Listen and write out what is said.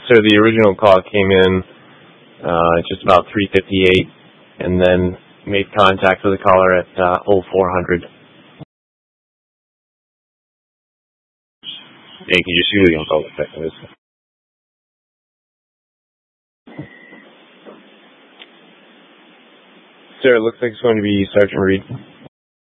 Sir, the original call came in just about 3:58, and then made contact with the caller at 0400. Thank you. Just usually on call with this. Sir, it looks like it's going to be Sergeant Reed.